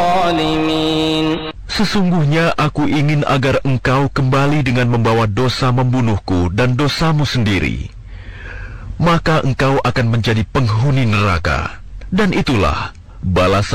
الظالمين. Sesungguhnya aku ingin agar engkau kembali dengan membawa dosa membunuhku dan dosamu sendiri. Maka engkau akan menjadi penghuni neraka. Dan itulah balasan